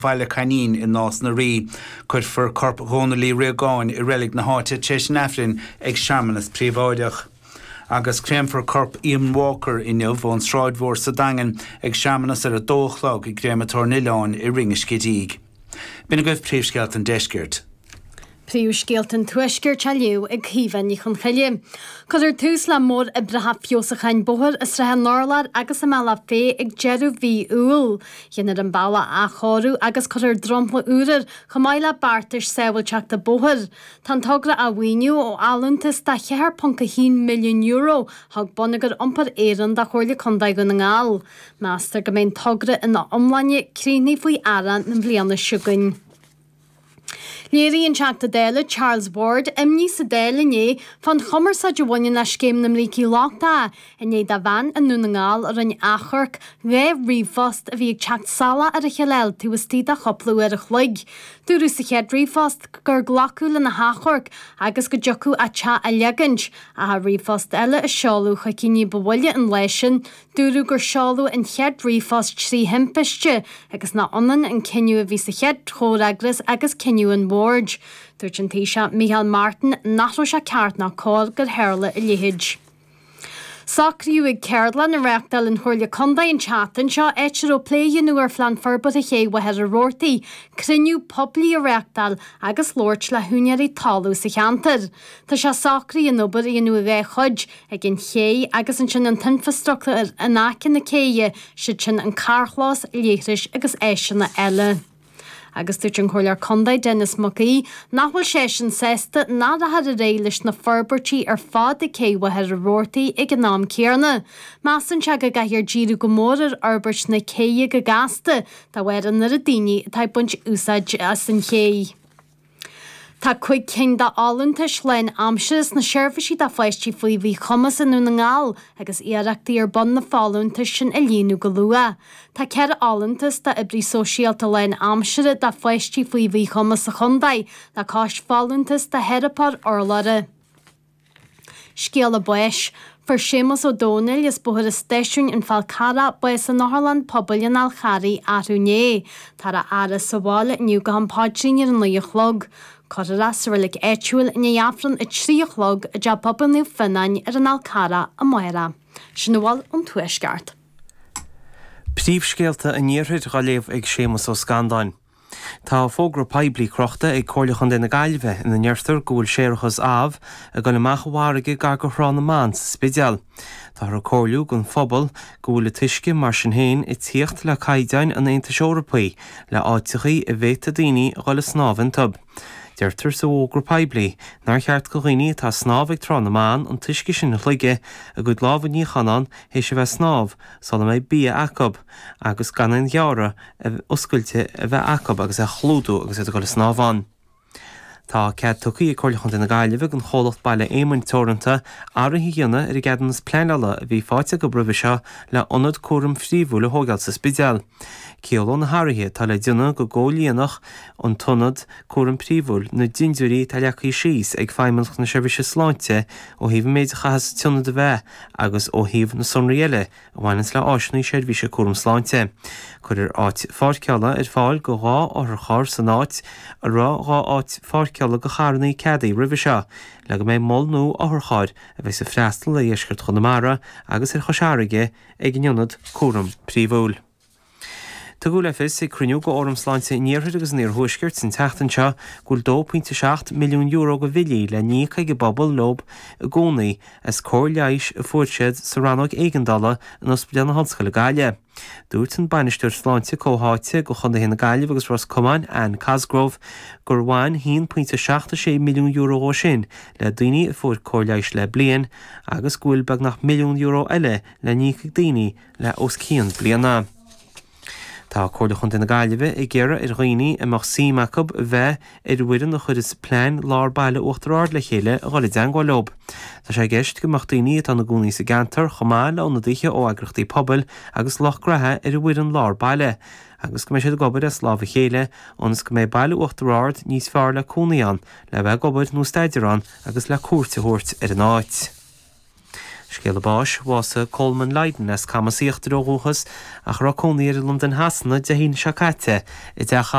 Bhaile Canín in nás na rí chuir for corp Ronalí Riagáin I relic na háte teis nefrin ag seamannas príomháideach. Agus créim for corp Ian Walker in Nilvón Stráidmhór sa dangan ag seamannas ar a dóchlog I gréimetóir Nileán I Ringiscídíg. Bina goibh príomhsceilt an deisgirt. Príomhsceilt an tuisgur tealiú ag híomhan ní chun chaile. Cuidir tús le mór I bratha fiosachain bóthir is ratha nálar agus am eile fé ag jeirú bhí úil. Dhéanad an balla a chorú agus cuidir drompla úrar chomáile bartais saoilteach de bóthir. Tá tugra a bhainiú ó alúntas de 1.1 milliún euro thug bonagur iompar éireann de chóirla condaid go na ngáil. Meastar go mbeidh tugra ina iomláine críochnaí faoi aire na bhliaana siúgain. Léiríonn teachta déile Charles Ward imní sa déile né fan chumar sa dúhaine na scéim na mrící láchta a né da bhain an nuna ngáil ar an achorc bheith ríomhfast a bhí ag teacht sala ar a cheléil tú is tíad a choplú ar a chluig. Dúrú sa chead ríomhfast gur ghlacú le na hachorc agus go deocú a te a leagant a ríomhfast eile a seáú chu cinní bhhaile an leisin dúrú gur seáú an chead ríomhfast trí himpeiste agus na onan an ciniú a bhí sa chead chóragras agus ciniú an Ward. Dúirt an taoise Michael Martin nachró se ceart ná cáil gur théirla I léhéid. Sacríú ag Ceardla na reachtal in chuirla condaid an chatan seo éitir ó pléanú ar flan forbut a ché wahead a rórtaí, criniú poblí a reachtal agus lóirt le húnearí talú sa cheantar. Tá se sacrí an obair inú a bheith chuid ag an ché agus an sin an tinfastruachta ar an ácin na céie si sin an carchlás léithris agus éisina eile. Agus dúirt an chóirlear condaid Dennis Muckey nachhfuil sé sin sésta ná a had a réilis na forbertí ar fád a céhahead a rórtaí ag an nám céarna. Measan se go gaiir díú go mór ar arbert na céie go gasta tá bhfuir an ar a daoine tá buint úsáid as an ché. Tá chuig cin da áluntais lein amseas na seirbhísí da fleisttí faoi bhí chumas inú na ngáil agus iarachtaí ar bon na fáúntais sin a líonú go lua. Tá cead áluntas da ibrí sosiálta lein amseire da fleisttí faoi bhí chumas a chundaid na cáis fáúntas da herapar orlare. Scéal a buis. For Seamus O'Donnell is buhar a staisiún in Falcara bues an Norland pobl in Alchari arúné. Tar a ara sahála niu go an pádrin ar an líochlog. Corra sirlik éitiúil in éafran a tríochlog a ja pobanú finnain ar an Alcara a Moira. Sinúil an tuisgart. Príomhscéalta a níorthid galéamh ag Seamus ó Scandáin. Tá fógra peblií crochta ag cóirleach an na gailbhe ina neartar gúil séirechas ábh a go na machmhairige gar go thrán na man sa spideal. Tá ar cóirliú gon phobal gúil le tuisce mar sin héin I tíocht le caideáin an Aontais Eorpaí le áitichaí a bhéta daoine go le snábhan tub. Deirtar sa ógra peblií, nar cheart go ghoine tá snáb ag trán na man an tuisce sin na chluige a go lábhan ní chanan hé se bheith snáb sola méid bí acob agus ganan gheara a oscailte a bheith acob agus a chlúdú agus a go le snábhan. Tá cead tucaí a cóirleach na gailbh an cholacht baile éimeann teoranta ar a híonna ar I gceadannas pleanala a bhí fáite go bribh seo le ionad cuaram phríomhú le hógáil sa spideal. Ciallaí na háirithe tá le duna go ggóilíonach an tonad cuaram phríomhúil na dindiúirí talleachí síos ag feimimech na seirbhíse sláinte ó híomh méid chahas tunad a bheith agus ó híomh na sonraíile a bhhainnas le áisnaí seirbhíse cuaram sláinte. Chuir áit fáircealla ar fáil go rá ar chár san áit a rá áit fáircealla go charnaí ceadaí ribh seo le go méid moll nó áthchaid a bheith sa freastal le dhéisgurt Chonamara agus ar chosearige ag gneonad cuaram phríomhúil. Tá go le fis I cruniú go orm sláinte níorthid agus níor thuisgirt sin teachtan seo gúil 2.7 milliún euro go bhilí le nícha go bobbal lob a gcónaí as cóirleis a fuairsead sa rannog Éigandala an ospidéal na Honscoil Gaile. Dúirt an bainisteoir sláinte cóháite go chun na Gailbh agus Ross Cumann Anne Cosgrove gur bhain 1.76 milliún euro ó sin le daoine a fuair cóirleis le bliain agus gúil beag nach milliún euro eile le nícha daoine le oscíon bliana. Tá cóirleach na Gailbh I ggéire ar dhaoine amach símacob bheith ar bhuiireann na chud is plein lár baile uachtarár le chéile a gháil deangáil lob. Tá sé gceist go mach daoine atá na gúnaí sa gantar chomáil ó na dtíthe ó agrachtaí pobl agus lochgrathe ar bhuiireann lár baile. Agus go mé sé gobar a slábh chéile ónas go mé baile uachtarár níos fearr le cúnaíán le bheith gobar nó staidirán agus le cuairteúirt ar an áit. Scéile báis bhása Coleman Leiden as camasíocht róchas ach racóníir lum den hasanna de hín seacate I d